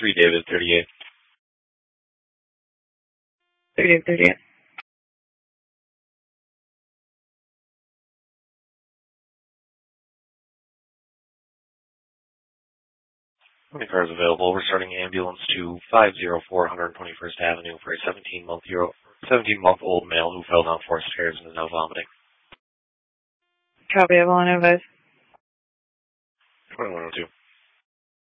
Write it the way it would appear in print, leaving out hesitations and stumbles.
David, 38. 38. How many cars available? We're starting ambulance to 504 121st Avenue for a 17-month-old male who fell down 4 stairs and is now vomiting. Copy, Evelyn, advise. 2102.